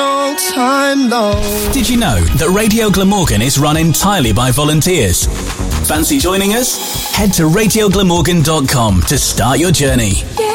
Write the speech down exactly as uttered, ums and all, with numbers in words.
all time low. Did you know that Radio Glamorgan is run entirely by volunteers? Fancy joining us? Head to radio glamorgan dot com to start your journey. Yeah.